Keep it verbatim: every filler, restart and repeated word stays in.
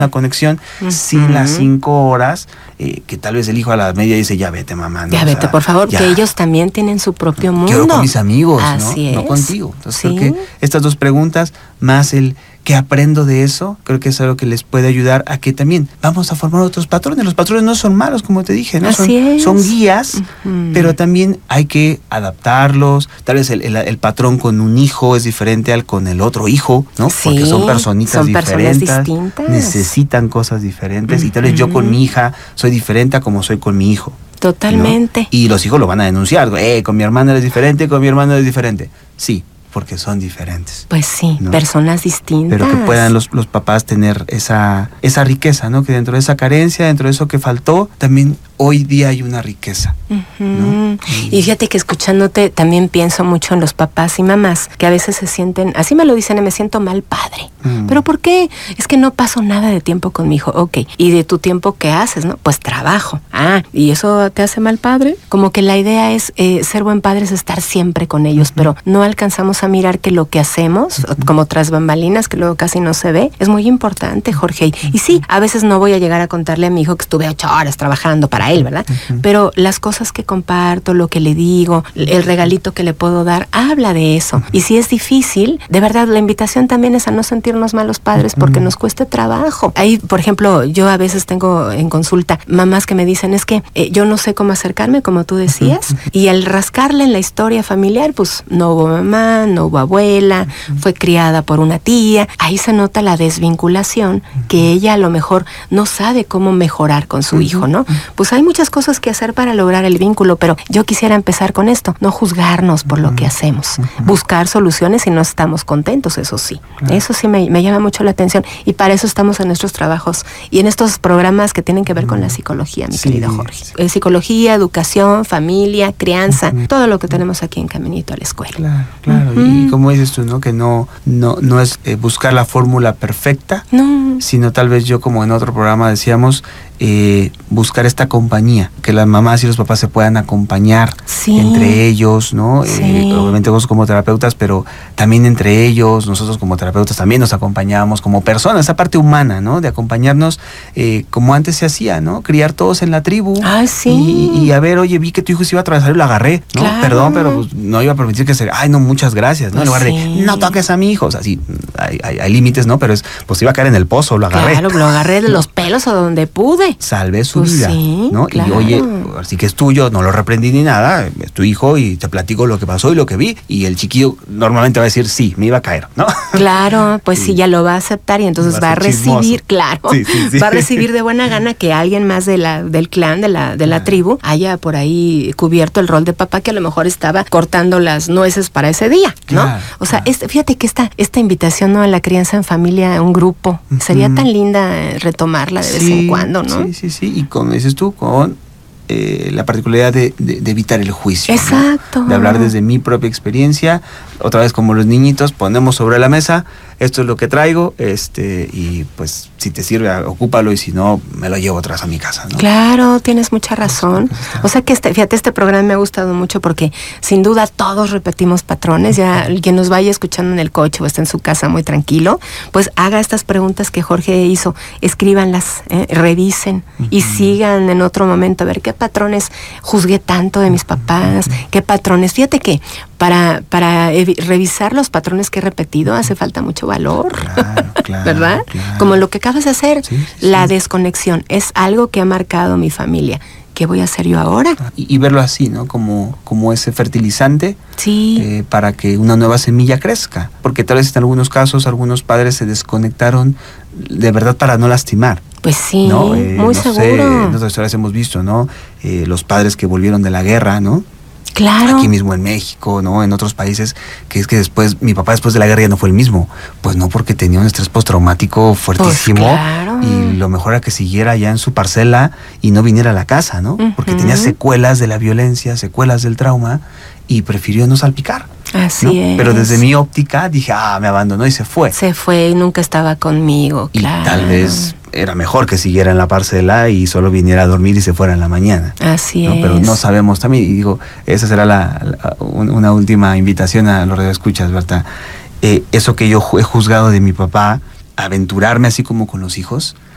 una conexión uh-huh. sin las cinco horas eh, que tal vez el hijo a la media dice, ya vete mamá. ¿no? Ya o vete, sea, por favor, ya. que ellos también tienen su propio mundo. Quiero con mis amigos, Así ¿no? es. No contigo. Entonces ¿Sí? creo que estas dos preguntas, más el ¿qué aprendo de eso? Creo que es algo que les puede ayudar a que también vamos a formar otros patrones. Los patrones no son malos, como te dije, ¿no? Así son, es. son guías, uh-huh. pero también hay que adaptarlos. Tal vez el, el, el patrón con un hijo es diferente al con el otro hijo, ¿no? Sí, porque son personitas son diferentes. Personas distintas. Necesitan cosas diferentes. Uh-huh. Y tal vez yo con mi hija soy diferente a como soy con mi hijo. Totalmente. ¿no? Y los hijos lo van a denunciar. Eh, con mi hermana eres diferente, con mi hermano eres diferente. Sí. Porque son diferentes. Pues sí, ¿no? Personas distintas. Pero que puedan los, los papás tener esa, esa riqueza, ¿no? Que dentro de esa carencia, dentro de eso que faltó, también hoy día hay una riqueza. Uh-huh. ¿no? Y, y fíjate que escuchándote también pienso mucho en los papás y mamás que a veces se sienten, así me lo dicen, me siento mal padre. Uh-huh. ¿Pero por qué? Es que no paso nada de tiempo con mi hijo. Ok, ¿y de tu tiempo qué haces, no? Pues trabajo. Ah, ¿y eso te hace mal padre? Como que la idea es eh, ser buen padre es estar siempre con ellos, uh-huh. pero no alcanzamos a mirar que lo que hacemos, uh-huh. como tras bambalinas, que luego casi no se ve, es muy importante, Jorge. Y, y sí, a veces no voy a llegar a contarle a mi hijo que estuve ocho horas trabajando para él, ¿verdad? Uh-huh. Pero las cosas que comparto, lo que le digo, el regalito que le puedo dar, habla de eso. Uh-huh. Y si es difícil, de verdad, la invitación también es a no sentirnos malos padres, uh-huh. porque nos cuesta trabajo. Ahí, por ejemplo, yo a veces tengo en consulta mamás que me dicen, es que eh, yo no sé cómo acercarme, como tú decías, uh-huh. y al rascarle en la historia familiar, pues no hubo mamá, no hubo abuela, uh-huh. fue criada por una tía. Ahí se nota la desvinculación, uh-huh. que ella a lo mejor no sabe cómo mejorar con su uh-huh. hijo, ¿no? Pues hay muchas cosas que hacer para lograr el vínculo, pero yo quisiera empezar con esto, no juzgarnos por uh-huh. lo que hacemos, uh-huh. buscar soluciones si no estamos contentos, eso sí. Uh-huh. Eso sí me, me llama mucho la atención y para eso estamos en nuestros trabajos y en estos programas que tienen que ver uh-huh. con la psicología, mi sí, querido Jorge. Sí. Eh, psicología, educación, familia, crianza, uh-huh. todo lo que tenemos aquí en Caminito a la Escuela. Claro, claro. Uh-huh. Y como dices tú, ¿no? Que no, no, no es eh, buscar la fórmula perfecta, no. sino tal vez yo, como en otro programa decíamos, eh, buscar esta compañía, que las mamás y los papás se puedan acompañar sí. entre ellos, ¿no? Sí. Eh, obviamente vos como terapeutas, pero también entre ellos, nosotros como terapeutas también nos acompañamos como personas, esa parte humana, ¿no? De acompañarnos eh, como antes se hacía, ¿no? Criar todos en la tribu. Ah, sí. Y, y a ver, oye, vi que tu hijo se iba a atravesar y lo agarré, ¿no? Claro. Perdón, pero pues, no iba a permitir que se... Ay, no, muchas gracias, ¿no? Pues en lugar sí. de, no toques a mi hijo, o sea, sí, hay, hay, hay límites, ¿no? Pero es, pues iba a caer en el pozo, lo agarré. Claro, lo agarré de los pelos o donde pude. Salvé su pues vida, sí, ¿no? Claro. Y oye, así que es tuyo, no lo reprendí ni nada, es tu hijo y te platico lo que pasó y lo que vi. Y el chiquillo normalmente va a decir, sí, me iba a caer, ¿no? Claro, pues sí, sí ya lo va a aceptar y entonces va, va a recibir, chismoso. Claro, sí, sí, sí. va a recibir de buena gana que alguien más de la, del clan, de la, de la claro. tribu, haya por ahí cubierto el rol de papá que a lo mejor estaba cortando las nueces para ese día, ¿no? Claro, o sea, claro. este, fíjate que esta, esta invitación, ¿no? A la crianza en familia, un grupo, uh-huh. sería tan linda retomarla de sí, vez en cuando, ¿no? Sí, sí, sí, y como dices tú, con eh, la particularidad de, de, de evitar el juicio. Exacto. ¿no? De hablar desde mi propia experiencia, otra vez como los niñitos, ponemos sobre la mesa, esto es lo que traigo, este, y pues si te sirve, ocúpalo, y si no, me lo llevo atrás a mi casa, ¿no? Claro, tienes mucha razón. O sea que este, fíjate, este programa me ha gustado mucho porque sin duda todos repetimos patrones. Ya quien nos vaya escuchando en el coche o está en su casa muy tranquilo, pues haga estas preguntas que Jorge hizo, escríbanlas, eh, revisen uh-huh. y sigan en otro momento a ver qué patrones juzgué tanto de mis papás, uh-huh. qué patrones. Fíjate que para, para evi- revisar los patrones que he repetido hace falta mucho valor, claro, claro, ¿verdad? Claro. Como lo que acabas de hacer, sí, sí, la sí. desconexión es algo que ha marcado mi familia. ¿Qué voy a hacer yo ahora? Y, y verlo así, ¿no? Como, como ese fertilizante sí. eh, para que una nueva semilla crezca. Porque tal vez en algunos casos algunos padres se desconectaron de verdad para no lastimar. Pues sí, ¿no? Eh, muy no seguro. Sé, en otras historias hemos visto, ¿no? Eh, los padres que volvieron de la guerra, ¿no? Claro. Aquí mismo en México, ¿no? En otros países, que es que después, mi papá después de la guerra ya no fue el mismo. Pues no, porque tenía un estrés postraumático fuertísimo. Pues claro. Y lo mejor era que siguiera ya en su parcela y no viniera a la casa, ¿no? Uh-huh. Porque tenía secuelas de la violencia, secuelas del trauma, y prefirió no salpicar. Así ¿no? es. Pero desde mi óptica dije, ah, me abandonó y se fue. Se fue y nunca estaba conmigo, y claro. tal vez era mejor que siguiera en la parcela y solo viniera a dormir y se fuera en la mañana. Así ¿no? es. Pero no sabemos también, y digo, esa será la, la, una última invitación a los radioescuchas, Berta. Eh, eso que yo he juzgado de mi papá, aventurarme así como con los hijos,